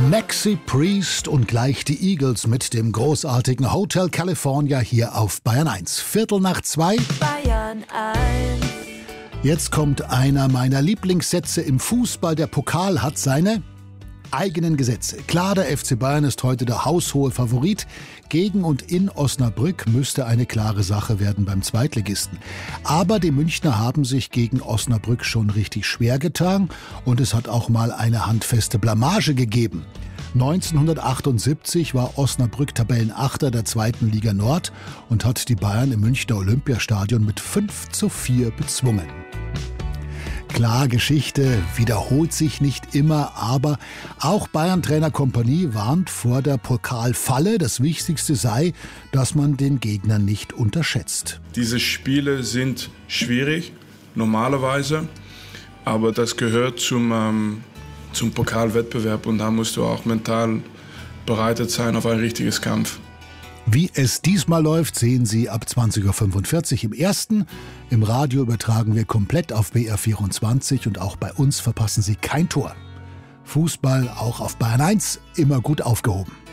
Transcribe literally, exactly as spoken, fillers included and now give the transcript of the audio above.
Maxi Priest und gleich die Eagles mit dem großartigen Hotel California hier auf Bayern eins. Viertel nach zwei. Bayern eins. Jetzt kommt einer meiner Lieblingssätze im Fußball. Der Pokal hat seine eigenen Gesetze. Klar, der F C Bayern ist heute der haushohe Favorit. Gegen und in Osnabrück müsste eine klare Sache werden beim Zweitligisten. Aber die Münchner haben sich gegen Osnabrück schon richtig schwer getan und es hat auch mal eine handfeste Blamage gegeben. neunzehnhundertachtundsiebzig war Osnabrück Tabellenachter der zweiten Liga Nord und hat die Bayern im Münchner Olympiastadion mit fünf zu vier bezwungen. Klar, Geschichte wiederholt sich nicht immer, aber auch Bayern-Trainer Kompanie warnt vor der Pokalfalle. Das Wichtigste sei, dass man den Gegner nicht unterschätzt. Diese Spiele sind schwierig, normalerweise, aber das gehört zum, ähm, zum Pokalwettbewerb und da musst du auch mental bereitet sein auf ein richtiges Kampf. Wie es diesmal läuft, sehen Sie ab zwanzig Uhr fünfundvierzig im Ersten. Im Radio übertragen wir komplett auf B R vierundzwanzig und auch bei uns verpassen Sie kein Tor. Fußball auch auf Bayern eins, immer gut aufgehoben.